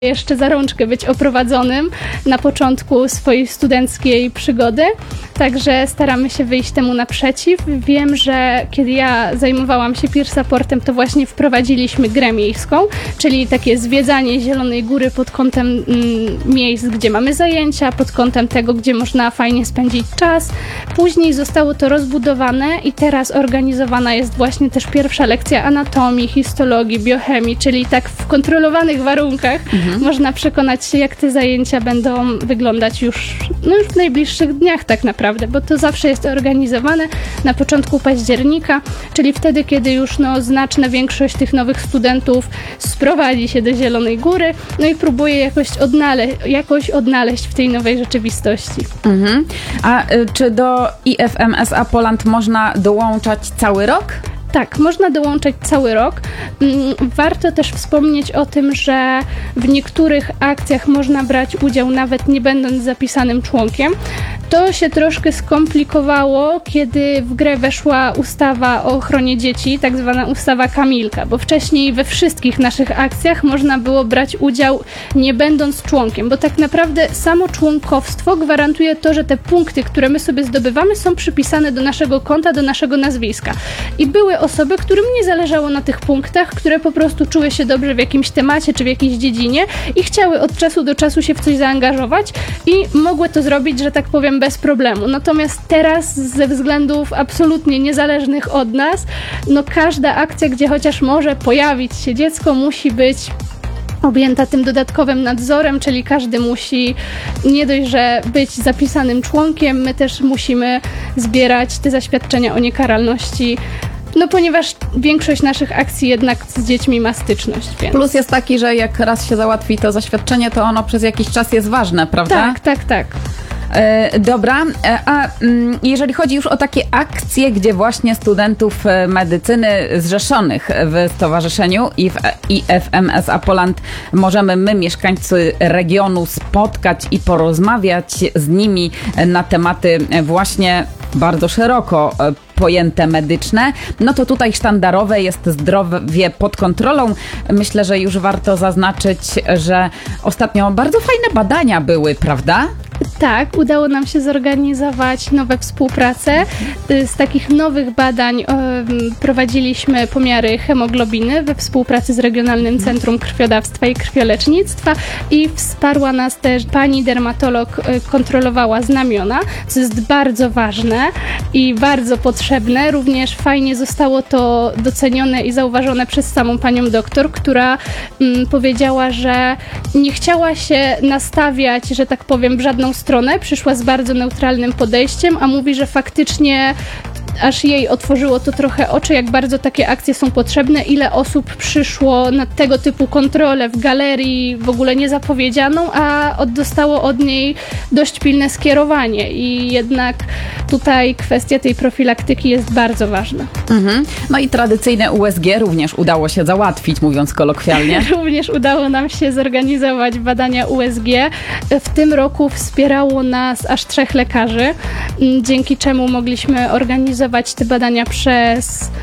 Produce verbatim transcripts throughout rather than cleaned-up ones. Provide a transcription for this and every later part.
jeszcze za rączkę być oprowadzonym na początku swojej studenckiej przygody, także staramy się wyjść temu naprzeciw. Wiem, że kiedy ja zajmowałam się peer supportem, to właśnie wprowadziliśmy grę miejską, czyli takie zwiedzanie Zielonej Góry pod kątem mm, miejsc, gdzie mamy zajęcia, pod kątem tego, gdzie można fajnie spędzić czas. Później zostało to rozbudowane i teraz organizowana jest właśnie też pierwsza lekcja anatomii, histologii, biochemii, czyli tak w kontrolowanych warunkach mhm. można przekonać się, jak te zajęcia będą wyglądać już, no już w najbliższych dniach tak naprawdę, bo to zawsze jest organizowane na początku października, czyli wtedy, kiedy już no, znaczna większość tych nowych studentów sprowadzi się do Zielonej Góry, no i próbuje jakoś, odnale- jakoś odnaleźć w tej nowej rzeczywistości. Mhm. A y, czy do I F M S A Poland można dołączać cały rok? Tak, można dołączać cały rok. Warto też wspomnieć o tym, że w niektórych akcjach można brać udział nawet nie będąc zapisanym członkiem. To się troszkę skomplikowało, kiedy w grę weszła ustawa o ochronie dzieci, tak zwana ustawa Kamilka, bo wcześniej we wszystkich naszych akcjach można było brać udział nie będąc członkiem, bo tak naprawdę samo członkowstwo gwarantuje to, że te punkty, które my sobie zdobywamy, są przypisane do naszego konta, do naszego nazwiska. I były osoby, którym nie zależało na tych punktach, które po prostu czuły się dobrze w jakimś temacie czy w jakiejś dziedzinie i chciały od czasu do czasu się w coś zaangażować i mogły to zrobić, że tak powiem, bez problemu. Natomiast teraz ze względów absolutnie niezależnych od nas, no każda akcja, gdzie chociaż może pojawić się dziecko, musi być objęta tym dodatkowym nadzorem, czyli każdy musi nie dość, że być zapisanym członkiem, my też musimy zbierać te zaświadczenia o niekaralności, no ponieważ większość naszych akcji jednak z dziećmi ma styczność. Więc. Plus jest taki, że jak raz się załatwi to zaświadczenie, to ono przez jakiś czas jest ważne, prawda? Tak, tak, tak. E, dobra, e, a mm, jeżeli chodzi już o takie akcje, gdzie właśnie studentów medycyny zrzeszonych w stowarzyszeniu I F M S A Poland możemy my, mieszkańcy regionu, spotkać i porozmawiać z nimi na tematy właśnie bardzo szeroko pojęte medyczne, no to tutaj sztandarowe jest zdrowie pod kontrolą. Myślę, że już warto zaznaczyć, że ostatnio bardzo fajne badania były, prawda? Tak, udało nam się zorganizować nowe współprace. Z takich nowych badań um, prowadziliśmy pomiary hemoglobiny we współpracy z Regionalnym Centrum Krwiodawstwa i Krwiolecznictwa i wsparła nas też pani dermatolog, kontrolowała znamiona, co jest bardzo ważne i bardzo potrzebne. Również fajnie zostało to docenione i zauważone przez samą panią doktor, która um, powiedziała, że nie chciała się nastawiać, że tak powiem, w żadną stronę, przyszła z bardzo neutralnym podejściem, a mówi, że faktycznie aż jej otworzyło to trochę oczy, jak bardzo takie akcje są potrzebne, ile osób przyszło na tego typu kontrolę w galerii w ogóle niezapowiedzianą, a dostało od niej dość pilne skierowanie i jednak tutaj kwestia tej profilaktyki jest bardzo ważna. Mhm. No i tradycyjne U S G również udało się załatwić, mówiąc kolokwialnie. Również udało nam się zorganizować badania U S G. W tym roku wspierało nas aż trzech lekarzy, dzięki czemu mogliśmy organizować te badania przez,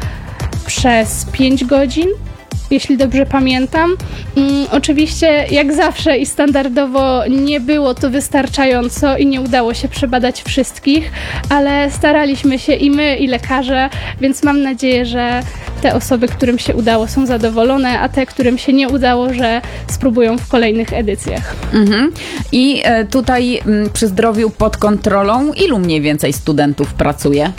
przez pięć godzin, jeśli dobrze pamiętam. Um, oczywiście, jak zawsze i standardowo nie było to wystarczająco i nie udało się przebadać wszystkich, ale staraliśmy się i my, i lekarze, więc mam nadzieję, że te osoby, którym się udało, są zadowolone, a te, którym się nie udało, że spróbują w kolejnych edycjach. Mhm. I e, tutaj m, przy zdrowiu pod kontrolą ilu mniej więcej studentów pracuje?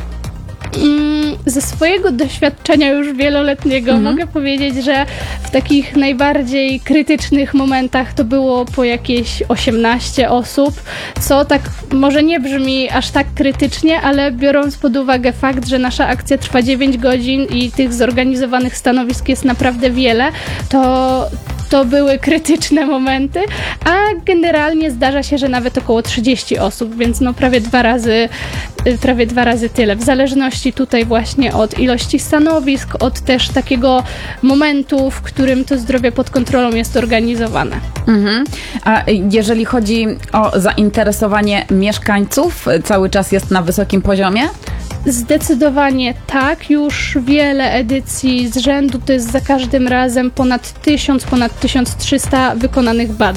Ze swojego doświadczenia już wieloletniego mhm. mogę powiedzieć, że w takich najbardziej krytycznych momentach to było po jakieś osiemnaście osób, co tak może nie brzmi aż tak krytycznie, ale biorąc pod uwagę fakt, że nasza akcja trwa dziewięć godzin i tych zorganizowanych stanowisk jest naprawdę wiele, to to były krytyczne momenty, a generalnie zdarza się, że nawet około trzydzieści osób, więc no prawie dwa razy, prawie dwa razy tyle. W zależności tutaj właśnie od ilości stanowisk, od też takiego momentu, w którym to zdrowie pod kontrolą jest organizowane. Mhm. A jeżeli chodzi o zainteresowanie mieszkańców, cały czas jest na wysokim poziomie? Zdecydowanie tak, już wiele edycji z rzędu, to jest za każdym razem ponad tysiąc, ponad tysiąc trzysta wykonanych badań.